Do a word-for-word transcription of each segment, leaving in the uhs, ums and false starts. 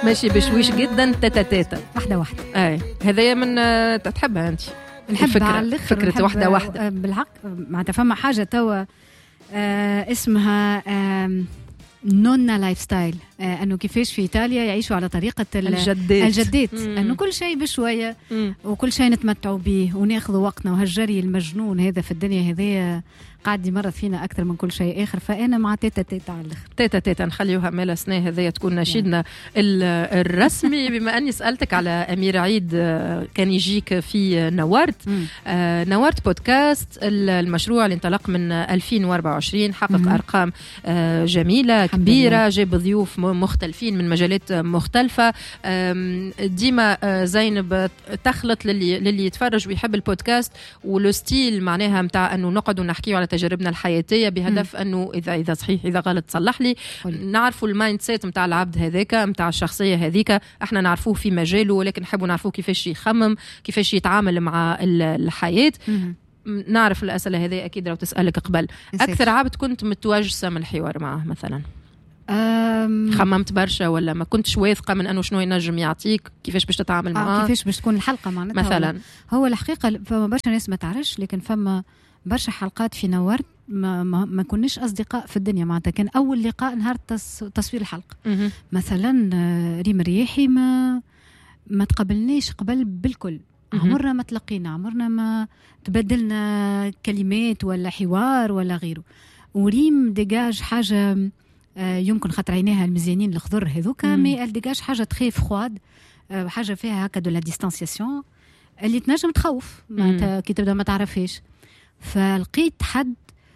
ماشي بشويش جدا تاتا تاتا واحدة واحدة. اي هذايا من تحبها انت؟ نحب على فكرة واحدة واحدة بالحق. معناتها فما حاجة توا آه اسمها آه نونا لايف ستايل، آه انه كيفاش في ايطاليا يعيشوا على طريقه الجدات الجدات انه كل شيء بشويه مم. وكل شيء نتمتعوا به وناخذوا وقتنا، وهالجري المجنون هذا في الدنيا هذه قاعد يمرض فينا اكثر من كل شيء اخر. فانا مع تيتا تيتا على الاخر. تيتا تيتا نخليوها مالا سنه هذه تكون نشيدنا الرسمي. بما اني سالتك على امير عيد كان يجيك في نوارت آه نوارت بودكاست، المشروع اللي انطلق من ألفين وأربعة وعشرين حقق مم. ارقام آه جميله كبيره، جاب ضيوف مختلفين من مجالات مختلفه. ديما زينب تخلط للي للي يتفرج ويحب البودكاست ولو ستيل معناها متاع انه نقعد ونحكيو على تجاربنا الحياتيه بهدف م. انه اذا اذا صحيح اذا غلط تصلح لي، نعرفوا المايند سيت نتاع العبد هذاك نتاع الشخصيه هذيك، احنا نعرفوه في مجاله ولكن نحبوا نعرفوه كيفاش يخمم كيفاش يتعامل مع الحياه. م. نعرف الاسئله هذه اكيد لو تسالك قبل. اكثر عبد كنت متواجسه من الحوار معه مثلا؟ خممت برشا ولا ما كنتش واثقه من انه شنو ينجم يعطيك، كيفاش باش تتعامل معاه، آه كيفاش باش تكون الحلقه معناتها مثلا؟ هو الحقيقه فما برشا ناس ما تعرفش، لكن فما برشا حلقات في نورت ما ما, ما كناش اصدقاء في الدنيا معناتها. كان اول لقاء نهار تصوير الحلقه م- مثلا ريم رياحي ما ما تقبلناش قبل بالكل، عمرنا ما تلقينا، عمرنا ما تبدلنا كلمات ولا حوار ولا غيره. وريم ديجاج حاجه يمكن خاطر عينيها المزيانين الخضر هذوك، مي الديجاج حاجه تخيف خواد، حاجه فيها هكا دو لا ديستانسياسيون اللي تنجم تخوف معناتها كي تبدا ما تعرفيش. فلقيت حد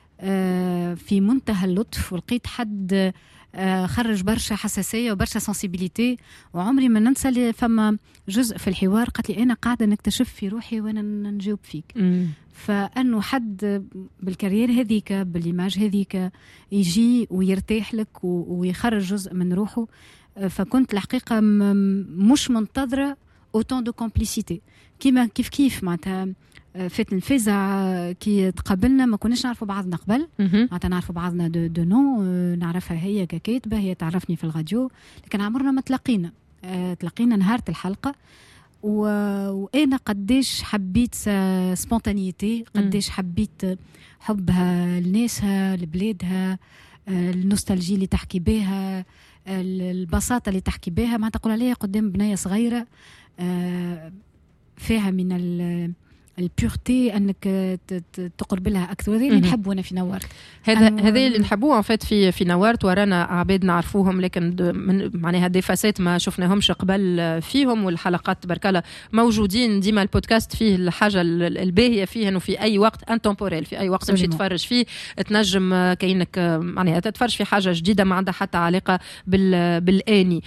في منتهى اللطف، ولقيت حد خرج برشا حساسيه وبرشا سنسيبيليتي، وعمري ما ننسى فما جزء في الحوار قالت لي انا قاعده نكتشف في روحي وانا نجاوب فيك. مم. فانه حد بالكارير هذيك بالايماج هذيك يجي ويرتاح لك ويخرج جزء من روحه. فكنت الحقيقه مش منتظره اوتون دو كومبليسيتي كيما كيف كيف معناتها فات الفزع كي تقابلنا ما كناش نعرفوا بعضنا قبل، معناتها نعرفوا بعضنا دو, دو نو، نعرفها هي ككاتبه، هي تعرفني في الراديو، لكن عمرنا ما تلاقينا. أه تلاقينا نهار الحلقه و... وانا قديش حبيت سبونتانيتي، قديش حبيت حبها لناسها لبلادها، النوستالجي اللي تحكي بها، البساطه اللي تحكي بها، ما تقول عليها قدام بنيه صغيره أه فيها من ال البيورتي انك تقرب لها اكثر. هذا اللي نحبه انا في نوارت، هذا هذا اللي نحبوه فات في في نوارت. ورانا عباد نعرفوهم لكن من معناها دي فاسات ما شفناهمش قبل فيهم، والحلقات تبارك الله موجودين ديما. البودكاست فيه الحاجه الباهيه فيه انه في اي وقت انتمبوريل، في اي وقت تمشي تتفرج فيه تنجم كأنك معناها تتفرج في حاجه جديده ما عندها حتى علاقه بال بالاني.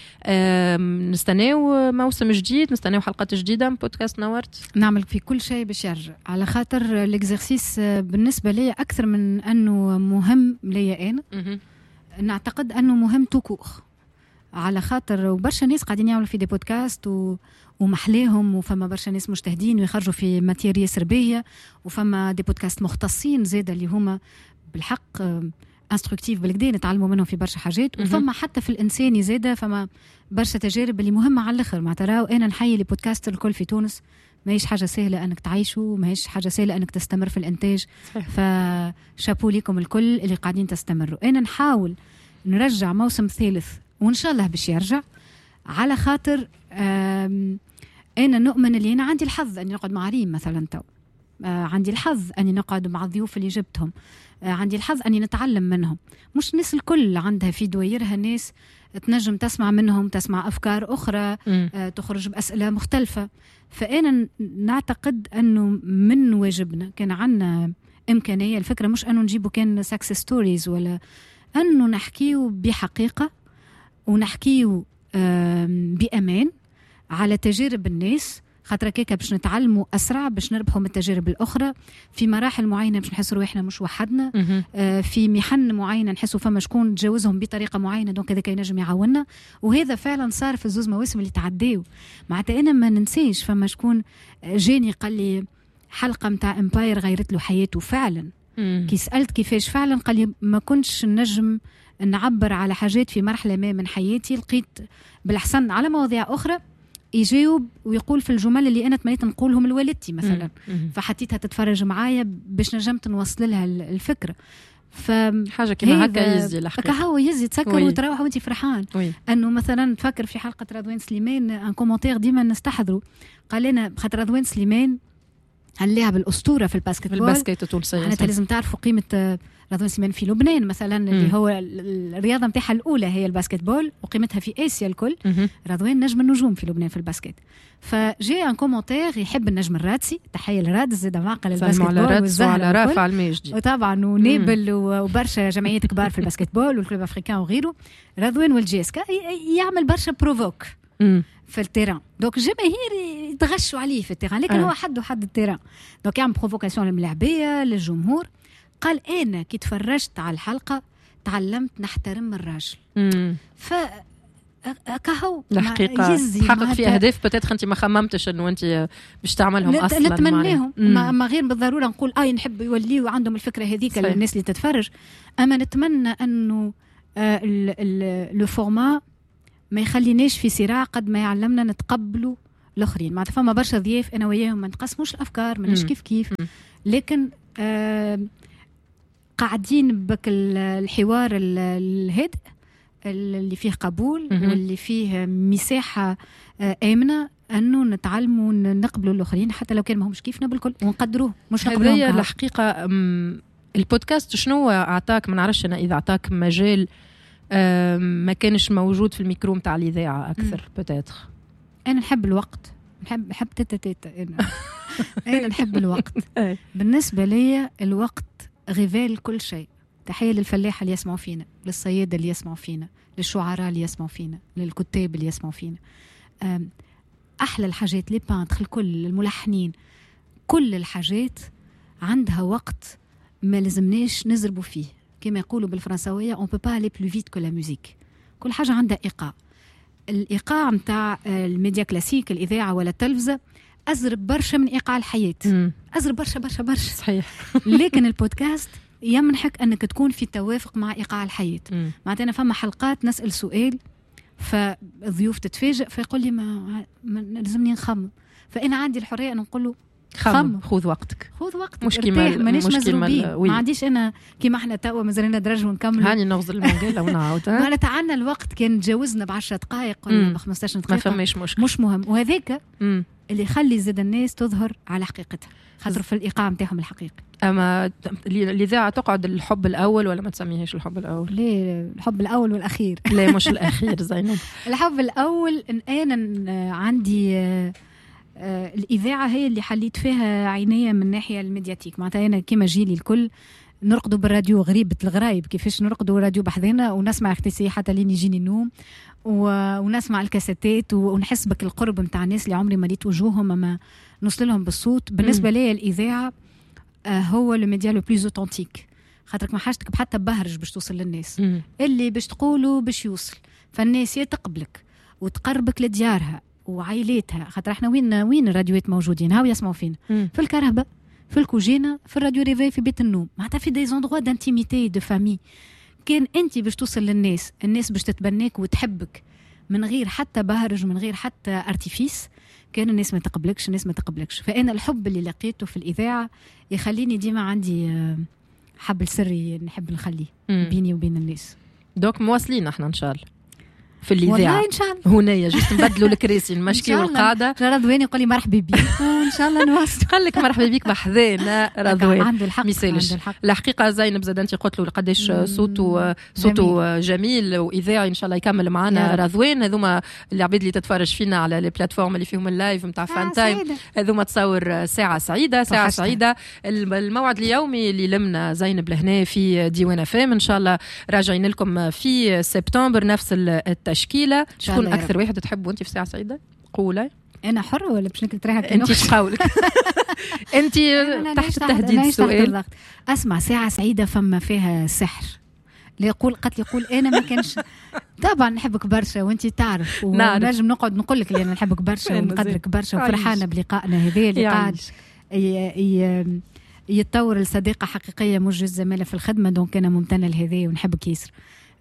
نستناو موسم جديد، نستناو حلقات جديده من بودكاست نوارت، نعمل في كل شيء باش يرجع، على خاطر الاكزرسيس بالنسبه لي اكثر من انه مهم ليا انا، نعتقد انه مهم توكوخ، على خاطر وبرشا ناس قاعدين يعملوا في دي بودكاست و... ومحليهم، وفما برشا ناس مجتهدين ويخرجوا في ماتيريا سربيه، وفما دي بودكاست مختصين زيادة اللي هما بالحق انستركتيف بالكدا نتعلموا منهم في برشا حاجات. وفما حتى في الانساني زيادة فما برشا تجارب اللي مهمه على الاخر. مع تراو انا نحيي لي بودكاست الكل في تونس، ما هيش حاجة سهلة أنك تعيشوا، ما هيش حاجة سهلة أنك تستمر في الإنتاج، فشابو لكم الكل اللي قاعدين تستمروا. أنا نحاول نرجع موسم ثالث وإن شاء الله باش يرجع، على خاطر أنا نؤمن اللي أنا عندي الحظ أني نقعد مع ريم مثلا، تو عندي الحظ أني نقعد مع الضيوف اللي جبتهم، عندي الحظ أني نتعلم منهم. مش الناس الكل عندها في دويرها ناس تنجم تسمع منهم، تسمع أفكار أخرى، آه، تخرج بأسئلة مختلفة. فأنا نعتقد أنه من واجبنا كان عنا إمكانية، الفكرة مش أنه نجيبه كان سكسس ستوريز، ولا أنه نحكيه بحقيقة ونحكيه آه بأمان على تجارب الناس، خاطر كيكا باش نتعلموا أسرع، باش نربحوا من التجارب الأخرى. في مراحل معينة باش نحسوا روحنا مش وحدنا، آه في محن معينة نحسوا فما شكون تجاوزهم بطريقة معينة، دونك هذا ينجم يعاوننا. وهذا فعلا صار في الزوز مواسم اللي تعديوا. معناتها أنا ما ننسيش فما شكون جاني قال لي حلقة متاع امباير غيرت له حياته فعلا. كي سألت كيفاش فعلا قال لي ما كنتش نجم نعبر على حاجات في مرحلة ما من حياتي، لقيت بالأحسن على مواضيع أخرى يجاوب ويقول في الجمل اللي أنا تمنيت نقولهم لوالدتي مثلا، فحطيتها تتفرج معايا باش نجمت نوصل لها الفكرة. فحاجة كما هكا يزي الحقيقة، هكا هو يزي تسكر وتروح وانت فرحان. وي. أنه مثلا تفكر في حلقة رضوان سليمان ان كومنتير ديما نستحضره، قال لنا خاطر رضوان سليمان اللاعب الأسطورة في الباسكت بول، الباسكت التونسية، أنت لازم تعرفوا قيمة رضوان سليمان في لبنان مثلا، اللي م. هو الرياضة متاعها الأولى هي الباسكت بول وقيمتها في آسيا الكل. م- رضوان نجم النجوم في لبنان في الباسكت. فجاء ان كومنتير يحب النجم الرادسي، تحية لرادس زاد معقل الباسكت بول وعلى رافع المجدي وطبعا ونابل وبرشا جمعيات كبار في الباسكت بول والكلوب افريكان وغيره. رضوان والجيسكا يعمل برشا بروفوك م. في التيران، دوك الجماهير يتغشوا عليه في التيران، لكن أه. هو حد وحد التيران، دوك يعمل بروفوكاسيون للملاعبيه للجمهور. قال انا كي تفرجت على الحلقه تعلمت نحترم الراجل. امم ف كهو الحقيقه حقق في اهداف بتاتخ انت ما خممتش انه انت باش تعملهم نت... اصلا. نتمناهم ما... ما غير بالضروره نقول اه نحب يوليوا عندهم الفكره هذيك للناس اللي تتفرج، اما نتمنى انه آه لو فورما ما يخليناش في صراع قد ما يعلمنا نتقبلوا الاخرين. معناتها فما برشا ضياف انا وياهم ما نقسموش الافكار ماناش كيف كيف، لكن آه قاعدين بك الحوار الهادئ اللي فيه قبول م- واللي فيه مساحه آه آمنه انه نتعلموا ونقبلوا الاخرين حتى لو كان ما همش كيفنا بالكل ونقدروه مش نقبلوهم. هذه الحقيقه البودكاست شنو اعطاك؟ ما نعرفش انا اذا اعطاك مجال ما كانش موجود في الميكرو متاع الإذاعة أكثر بتاتخ. أنا نحب الوقت، نحب نحب تيتا تيتا أنا. أنا نحب الوقت. بالنسبة لي الوقت غيفال كل شيء. تحية للفلاح اللي يسمعوا فينا، للصيادة اللي يسمعوا فينا، للشعراء اللي يسمعوا فينا، للكتاب اللي يسمعوا فينا. أحلى الحاجات لي بانتر الكل، الملحنين، كل الحاجات عندها وقت ما لازمناش نزربوا فيه. كما يقولوا بالفرنساوية on peut pas aller plus vite que la musique. كل حاجة عندها إيقاع. الإيقاع متاع الميديا كلاسيك الإذاعة ولا التلفزة أزرب برشا من إيقاع الحياة، أزرب برشا برشا برشا صحيح. لكن البودكاست يمنحك أنك تكون في توافق مع إيقاع الحياة. معناتها فما حلقات نسأل سؤال فالضيوف تتفاجئ فيقول لي ما, ما لازمني نخمم، فأنا عندي الحرية أن نقول له خم خذ وقتك خذ وقتك مش كيما مانيش مزروبين ما عنديش انا كيما احنا توا مازلنا درج ونكمل هاني نغزل المونجيلا ونعاود معناتها عندنا الوقت كان تجاوزنا ب عشرة دقائق ولا ب خمسطاش دقيقه ما فماش مشكل مش مهم، وهذاك اللي يخلي زاد الناس تظهر على حقيقتها خاطر في الايقاع نتاعهم الحقيقي. اما الاذاعه تقعد الحب الاول ولا ما تسميهاش الحب الاول؟ ليه الحب الاول والاخير؟ لا مش الاخير زينب. الحب الاول انا عندي آه الإذاعة هي اللي حليت فيها عينية من ناحية الميدياتيك. معناتها أنا كما جيلي الكل نرقدوا بالراديو غريبة الغرايب كيفاش نرقدوا راديو بحذنا ونسمع اختسي حتى لين يجيني النوم ونسمع الكاسيتات ونحس بك القرب متاع الناس اللي عمري ما ريت وجوههم أما نوصل لهم بالصوت. بالنسبة لي الإذاعة آه هو الميديا لو بلوز اوتنتيك خاطرك ما حاجتك بحتى بهرج باش توصل للناس م. اللي باش تقولوا باش يوصل، فالناس يتقبلك وتقربك لديارها وعائلاتها. خاطر احنا وين وين الراديوات موجودين هاو يسمعوا فينا مم. في الكهرباء في الكوجينه في الراديو ريفي في بيت النوم، معناتها في دي زوندروا دانتيميتي دو فامي. كان انت باش توصل للناس الناس باش تتبناك وتحبك من غير حتى بهرج من غير حتى ارتيفيس، كان الناس ما تقبلكش الناس ما تقبلكش. فانا الحب اللي لقيته في الاذاعه يخليني ديما عندي حبل سري نحب نخليه مم. بيني وبين الناس. دوك مواصلين احنا ان شاء الله في الإذاعة والله إن شاء الله هنا جست نبدلوا الكراسي المشكي والقاعدة. رضوان يقول لي مرحبا بيك وإن شاء الله نواصل. قال لك مرحبا بيك بحذانا رضوان عنده الحق ميسالش الحقيقة. زينب زاد أنت قلت له قديش صوته صوته جميل وإذاعي، إن شاء الله يكمل معنا رضوان. هذوما العباد اللي تتفرج فينا على لي بلاتفورم اللي فيهم اللايف متاع فان تايم هذوما تصور ساعة سعيدة ساعة سعيدة. الموعد اليومي اللي لمنا زينب لهنا في ديوان فام إن شاء الله راجعين لكم في سبتمبر نفس التشكيلة. شكون أكثر واحد تحبه أنت في ساعة سعيدة؟ قولي. أنا حرة ولا باش نكتب تريحك؟ أنت إيش قولك؟ أنت تحت التهديد السؤال. أسمع ساعة سعيدة فما فيها سحر. اللي يقول قتل يقول أنا ما كانش طبعا نحبك برشا وأنت تعرف ونجم نقعد نقول لك اللي أنا نحبك برشا ونقدرك برشا وفرحانة بلقائنا هذا اللي قاعد يتطور الصديقة حقيقية مش جزء زميلة في الخدمة. دونك أنا ممتنة لهذا ونحبك ياسر.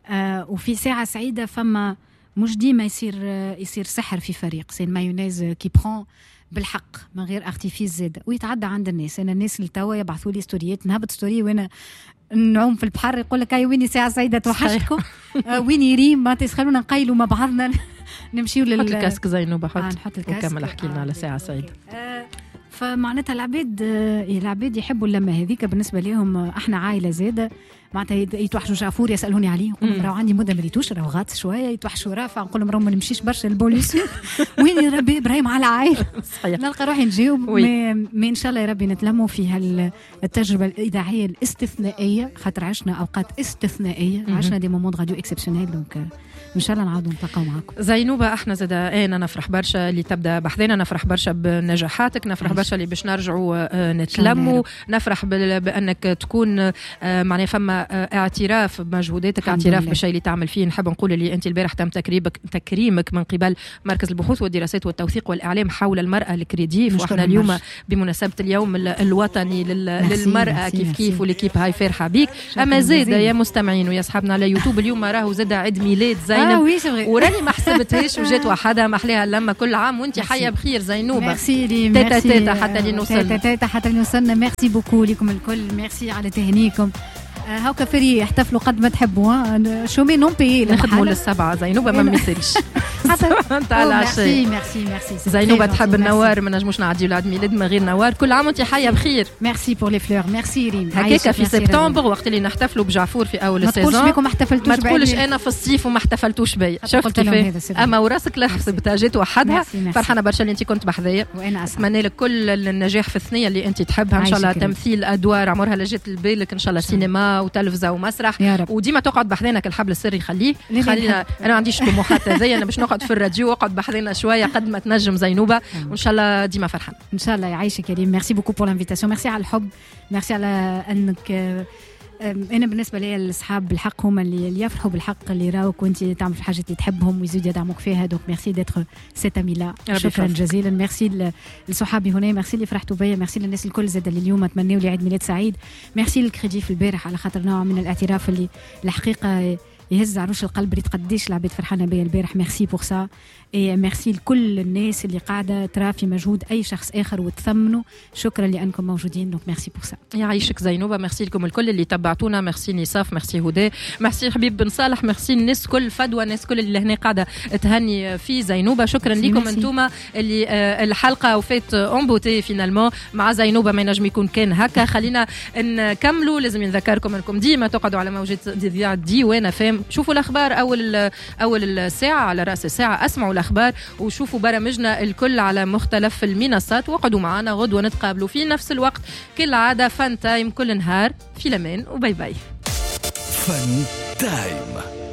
آه وفي ساعة سعيدة فما مش ديما يصير يصير سحر في فريق، سي المايونيز كي برون بالحق من غير ارتيفيس زاد ويتعدى عند الناس. انا الناس اللي توا يبعثوا لي ستوريات، نهبط ستوري وانا نعوم في البحر يقول لك اي ويني ساعه سعيده توحشتكم آه ويني ريم ما تسخلونا نقيلوا مع بعضنا نمشيو لل حط الكاسك زينوبه حط آه نحط الكاسك وكمل احكي لنا آه على ساعه سعيده. آه فمعناتها العباد آه العباد يحبوا اللمه هذيك، بالنسبه لهم آه احنا عائله زاده معناتها يتوحشوا جعفور يسالوني عليه نقول لهم راه عندي مده ما ريتوش راه غاطس شويه، يتوحشوا رافع نقول لهم راه ما نمشيش برشا البوليسيون وين يا ربي ابراهيم على عائله نلقى روحي نجاوب ما ان شاء الله يا ربي نتلموا في هالتجربه الاذاعيه الاستثنائيه، خاطر عشنا اوقات استثنائيه، عشنا دي مومون راديو اكسبسيونيل، دونك ان شاء الله نعاودوا نتلاقاو معاكم. زينوبه احنا زاد انا نفرح برشا اللي تبدا بحذنا، نفرح برشا بنجاحاتك، نفرح برشا اللي باش نرجعوا نتلموا، نفرح بانك تكون معناها فما اعتراف بمجهوداتك، اعتراف بالشيء اللي تعمل فيه. نحب نقول اللي انت البارح تم تكريمك تكريمك من قبل مركز البحوث والدراسات والتوثيق والاعلام حول المراه الكريديف، واحنا اليوم مرش. بمناسبه اليوم الوطني للمراه كيف كيف والكيب هاي فرحه بيك. اما زاد يا مستمعين ويا اصحابنا على يوتيوب اليوم راهو زاد عيد ميلاد زينب آه وراني ما حسبتهاش وجات وحدها محليها لما كل عام وانت حيه بخير زينوبه. ميرسي لي تاتا تاتا حتى اللي نوصل تاتا حتى اللي وصلنا. ميرسي بوكو لكم الكل، ميرسي على تهنيكم. هاكا فري احتفلوا قد ما تحبوا، شو مي نون بيي نخدموا للسبعه زينوبه ما ميسالش حتى انت على ميرسي ميرسي ميرسي. زينوبه تحب النوار، ما نجموش نعديو العيد ميلاد من غير نوار. كل عام وانت حيه بخير. ميرسي بور لي فلور. ميرسي ريم. هكاك في سبتمبر وقت اللي نحتفلوا بجعفور في اول السيزون، ما تقولش بكم ما احتفلتوش، ما تقولش انا في الصيف وما احتفلتوش بيا. شفت كيف اما وراسك لا حسبتها جات وحدها. فرحانه برشا اللي انت كنت بحذايا، وانا اتمنى لك كل النجاح في الثنيه اللي انت تحبها ان شاء الله. تمثيل ادوار عمرها لا جات لبالك ان شاء الله، سينما وتلفزه ومسرح، وديما تقعد بحذينك الحبل السري خليه خلينا. انا ما عنديش طموحات هذيا، انا باش نقعد في الراديو واقعد بحذينا شويه قد ما تنجم زينوبه، وان شاء الله ديما فرحان ان شاء الله. يعيشك كريم. ميرسي بوكو بور لانفيتاسيون، ميرسي على الحب، ميرسي على انك انا بالنسبه لي الاصحاب بالحق هما اللي يفرحوا بالحق، اللي راوك وانت تعمل في الحاجات اللي تحبهم ويزيدوا يدعموك فيها. دونك ميرسي ديتر سيت امي لا، شكرا جزيلا. ميرسي لصحابي هنا، ميرسي اللي فرحتوا بيا، ميرسي للناس الكل زاد اللي اليوم تمنيوا لي عيد ميلاد سعيد. ميرسي للكريدي في البارح على خاطر نوع من الاعتراف اللي الحقيقه يهز عروش القلب، ريت قديش العباد فرحانه بيا البارح. ميرسي بور سا، اي ميرسي لكل الناس اللي قاعده ترى في مجهود اي شخص اخر وتثمنوا. شكرا لانكم موجودين، دونك ميرسي بور سا. يعيشك زينوبه. ميرسي لكم الكل اللي تبعتونا، ميرسي نصاف، ميرسي هدى، ميرسي حبيب بن صالح، ميرسي الناس كل فدوى، الناس كل اللي هنا قاعده تهني في زينوبه. شكرا لكم انتم اللي آه الحلقه وفات اون بوتي فينالمون مع زينوبه، ما ينجم يكون كان هكا. خلينا نكملوا. لازم نذكركم انكم ديما تقعدوا على موجة ديوان فام، شوفوا الاخبار اول اول الساعه على راس الساعه، اسمعوا الاخبار وشوفوا برامجنا الكل على مختلف المنصات، وقعدوا معنا غدوه نتقابلوا في نفس الوقت كالعاده. فان تايم كل نهار، في الامان وباي باي. فان تايم.